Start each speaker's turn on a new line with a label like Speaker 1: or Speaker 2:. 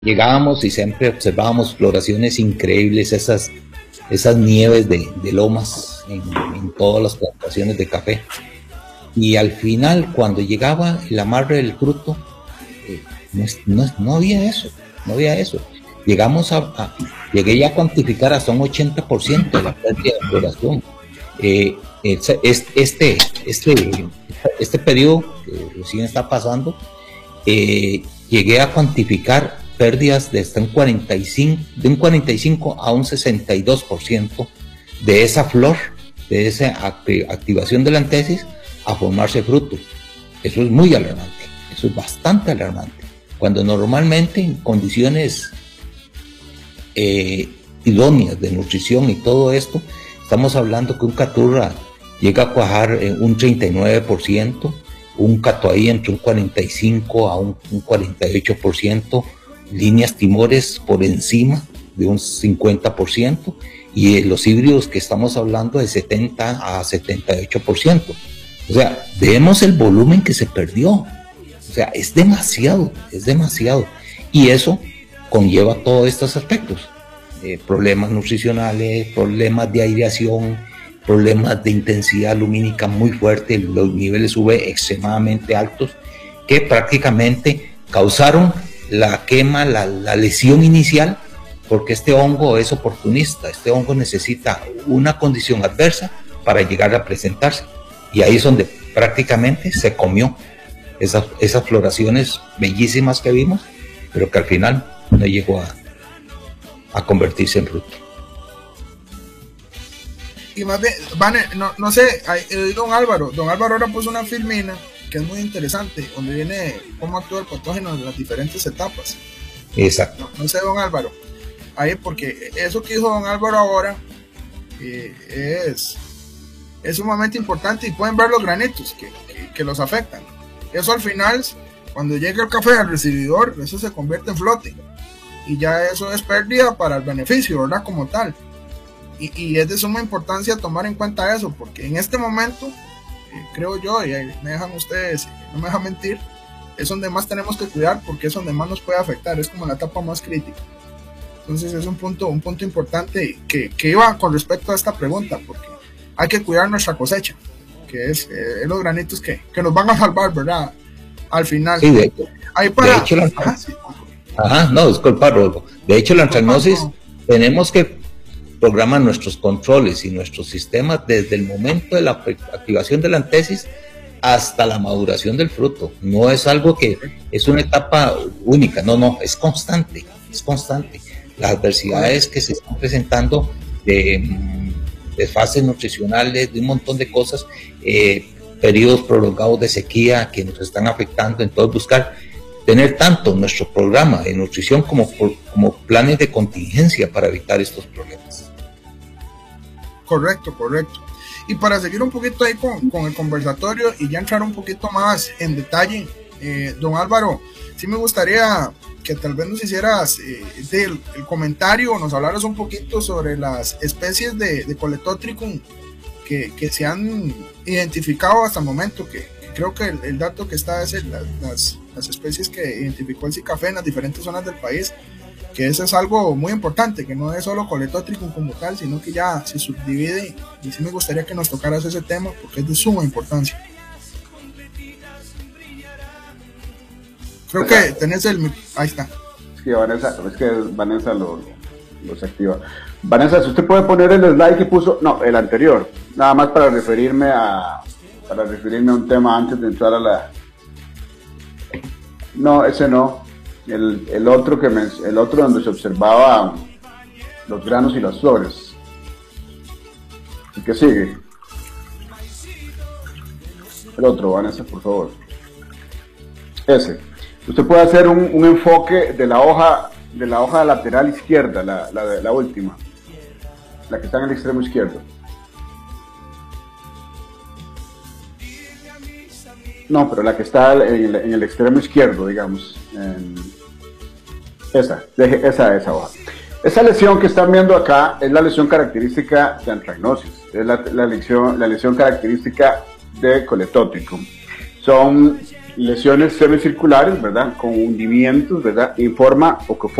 Speaker 1: llegábamos y siempre observábamos floraciones increíbles, esas nieves de lomas en todas las plantaciones de café. Y al final, cuando llegaba el amarre del fruto, no había eso, no había eso. Llegué ya a cuantificar hasta un 80% de la pérdida de floración. Este periodo que recién está pasando, llegué a cuantificar pérdidas de un 45 a un 62% de esa flor, de esa activación de la antesis a formarse fruto. Eso es muy alarmante, eso es bastante alarmante. Cuando normalmente en condiciones idóneas de nutrición y todo esto, estamos hablando que un caturra llega a cuajar un 39%, un catuahí entre un 45 a un 48%, líneas timores por encima de un 50%, y los híbridos que estamos hablando de 70 a 78%. O sea, vemos el volumen que se perdió. O sea, es demasiado. Y eso conlleva todos estos aspectos. Problemas nutricionales, problemas de aireación, problemas de intensidad lumínica muy fuerte, los niveles UV extremadamente altos, que prácticamente causaron la quema, la lesión inicial, porque este hongo es oportunista, este hongo necesita una condición adversa para llegar a presentarse. Y ahí es donde prácticamente se comió esas floraciones bellísimas que vimos, pero que al final no llegó a convertirse en fruto.
Speaker 2: Y más bien, no sé, don Álvaro ahora puso una filmina que es muy interesante, donde viene cómo actúa el patógeno en las diferentes etapas.
Speaker 1: Exacto.
Speaker 2: No sé, don Álvaro, ahí, porque eso que dijo don Álvaro ahora es sumamente importante, y pueden ver los granitos que los afectan. Eso al final, cuando llega el café al recibidor, eso se convierte en flote, y ya eso es pérdida para el beneficio, ¿verdad? Como tal. Y es de suma importancia tomar en cuenta eso, porque en este momento, creo yo, y me dejan ustedes, no me dejan mentir, es donde más tenemos que cuidar, porque es donde más nos puede afectar, es como la etapa más crítica. Entonces es un punto importante que iba con respecto a esta pregunta, porque hay que cuidar nuestra cosecha, que es los granitos que nos van a salvar, ¿verdad? Al final.
Speaker 1: Sí, de hecho, disculpa, Rodolfo. De hecho, la antragnosis, tenemos que programar nuestros controles y nuestros sistemas desde el momento de la activación de la antesis hasta la maduración del fruto. No es algo que es una etapa única, no, es constante. Las adversidades que se están presentando de fases nutricionales, de un montón de cosas, periodos prolongados de sequía que nos están afectando. Entonces, buscar tener tanto nuestro programa de nutrición como planes de contingencia para evitar estos problemas.
Speaker 2: Correcto. Y para seguir un poquito ahí con el conversatorio y ya entrar un poquito más en detalle, don Álvaro, sí me gustaría que tal vez nos hicieras el comentario, nos hablaras un poquito sobre las especies de Coledotricum que se han identificado hasta el momento, que creo que el dato que está es las especies que identificó el CICAFE en las diferentes zonas del país, que eso es algo muy importante, que no es solo Coledotricum como tal, sino que ya se subdivide, y sí me gustaría que nos tocaras ese tema porque es de suma importancia. Creo que tenés ahí está.
Speaker 3: Es que Vanessa lo se activa. Vanessa, si usted puede poner el slide que puso, no, el anterior, nada más para referirme a un tema antes de entrar a la... No, ese no. El otro donde se observaba los granos y las flores. El que sigue. El otro, Vanessa, por favor. Ese. Usted puede hacer un enfoque de la hoja lateral izquierda, la última, la que está en el extremo izquierdo. No, pero la que está en el extremo izquierdo, digamos. Esa hoja. Esa lesión que están viendo acá es la lesión característica de antragnosis, es la lesión característica de Coledotricum. son lesiones semicirculares, ¿verdad? Con hundimientos, ¿verdad? En forma o que